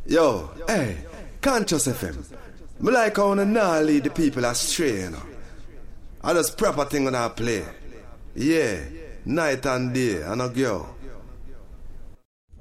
Yo, hey, Conscious FM. Me like how you nah lead the people astray, you know. I just proper thing when I play. Yeah, night and day, and a girl.